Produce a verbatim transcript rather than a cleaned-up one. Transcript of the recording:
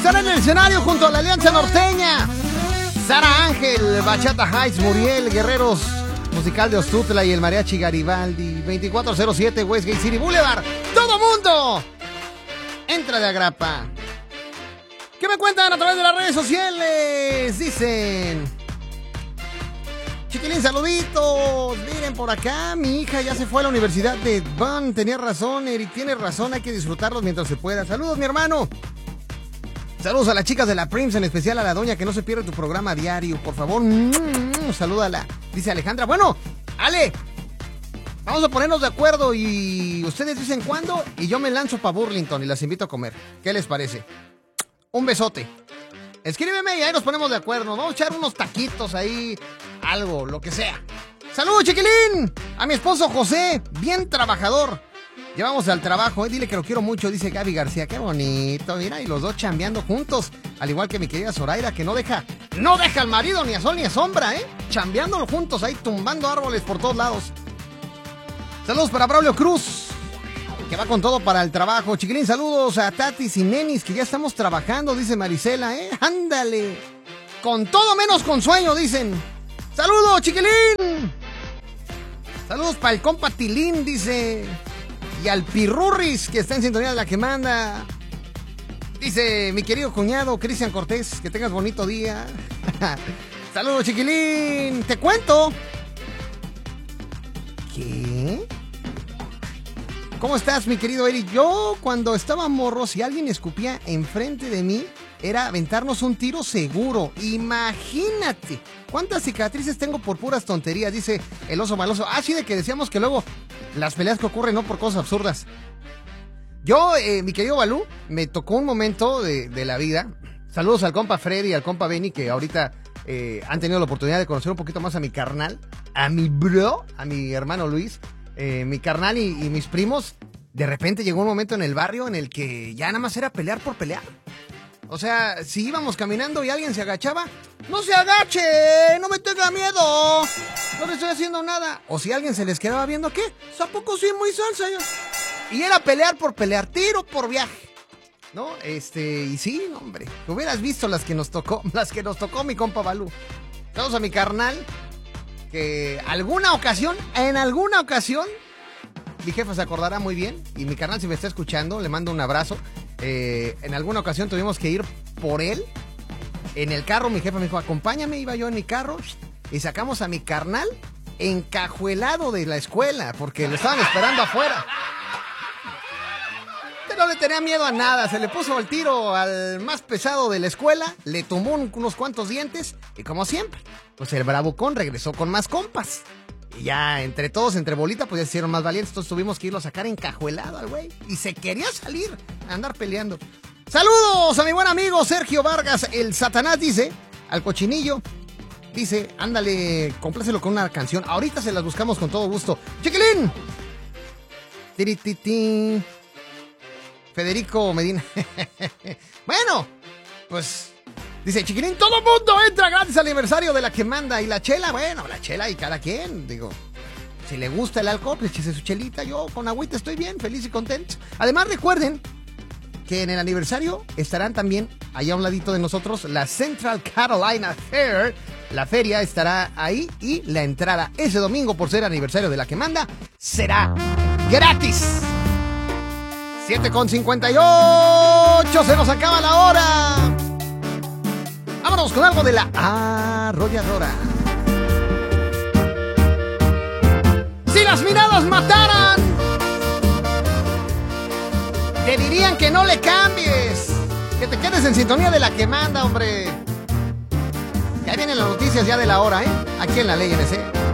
estará en el escenario junto a la Alianza Norteña. Sara Ángel, Bachata Heights, Muriel, Guerreros Musical de Ostutla y el Mariachi Garibaldi. veinticuatro cero siete Westgate City Boulevard. ¡Todo mundo! Entra de agrapa. ¿Qué me cuentan a través de las redes sociales? Dicen... Chiquilín, saluditos. Miren por acá, mi hija ya se fue a la universidad de Van. Tenía razón, Eric, tiene razón, hay que disfrutarlos mientras se pueda. Saludos, mi hermano. Saludos a las chicas de la Prims, en especial a la doña que no se pierde tu programa diario. Por favor, salúdala. Dice Alejandra. Bueno, Ale, vamos a ponernos de acuerdo y ustedes dicen cuándo y yo me lanzo para Burlington y las invito a comer. ¿Qué les parece? Un besote. Escríbeme y ahí nos ponemos de acuerdo. Vamos a echar unos taquitos ahí, algo, lo que sea. ¡Saludos, chiquilín! A mi esposo José, bien trabajador. Llevamos al trabajo, eh, dile que lo quiero mucho, dice Gaby García. Qué bonito, mira, y los dos chambeando juntos. Al igual que mi querida Zoraida, que no deja, no deja al marido ni a sol ni a sombra, ¿eh? Chambeándolo juntos ahí, tumbando árboles por todos lados. Saludos para Braulio Cruz, que va con todo para el trabajo. Chiquilín, saludos a Tatis y Nenis, que ya estamos trabajando, dice Marisela, ¿eh? Ándale. Con todo menos con sueño, dicen. Saludos, chiquilín. Saludos para el compa Tilín, dice. Y al Pirurris, que está en sintonía de la que manda. Dice mi querido cuñado Cristian Cortés, que tengas bonito día. Saludos, chiquilín. Te cuento. ¿Qué? ¿Cómo estás, mi querido Eric? Yo, cuando estaba morro, si alguien escupía enfrente de mí, era aventarnos un tiro seguro. Imagínate cuántas cicatrices tengo por puras tonterías, dice el oso maloso. Ah, sí, de que decíamos que luego las peleas que ocurren no por cosas absurdas. Yo, eh, mi querido Balú, me tocó un momento de, de la vida. Saludos al compa Freddy y al compa Benny, que ahorita eh, han tenido la oportunidad de conocer un poquito más a mi carnal, a mi bro, a mi hermano Luis. Eh, mi carnal y, y mis primos. De repente llegó un momento en el barrio en el que ya nada más era pelear por pelear. O sea, si íbamos caminando y alguien se agachaba, ¡no se agache! ¡No me tenga miedo! No le estoy haciendo nada. O si alguien se les quedaba viendo, ¿qué? ¿A poco sí muy salsa? Y era pelear por pelear, tiro por viaje, ¿no? Este, y sí, hombre, hubieras visto las que nos tocó, las que nos tocó mi compa Balú. Saludos a mi carnal, que alguna ocasión, en alguna ocasión, mi jefa se acordará muy bien, y mi carnal, si me está escuchando, le mando un abrazo. Eh, en alguna ocasión tuvimos que ir por él en el carro. Mi jefa me dijo, acompáñame, iba yo en mi carro y sacamos a mi carnal encajuelado de la escuela porque lo estaban esperando afuera. No le tenía miedo a nada, se le puso el tiro al más pesado de la escuela, le tumbó un, unos cuantos dientes y como siempre, pues el bravucón regresó con más compas. Y ya entre todos, entre bolita, pues ya se hicieron más valientes. Entonces tuvimos que irlo a sacar encajuelado al güey. Y se quería salir a andar peleando. Saludos a mi buen amigo Sergio Vargas, el Satanás, dice, al cochinillo. Dice, ándale, complácelo con una canción. Ahorita se las buscamos con todo gusto. ¡Chiquilín! Tirititi. Federico Medina. Bueno, pues... Dice, chiquilín, todo mundo entra gratis al aniversario de la que manda. Y la chela, bueno, la chela y cada quien. Digo, si le gusta el alcohol, pues échese su chelita. Yo con agüita estoy bien, feliz y contento. Además, recuerden que en el aniversario estarán también, allá a un ladito de nosotros, la Central Carolina Fair. La feria estará ahí y la entrada ese domingo, por ser aniversario de la que manda, será gratis. siete con cincuenta y ocho, se nos acaba la hora. Vámonos con algo de la arrolladora. Si las miradas mataran, te dirían que no le cambies, que te quedes en sintonía de la que manda, hombre. Ya vienen las noticias ya de la hora, ¿eh? Aquí en la Ley N C.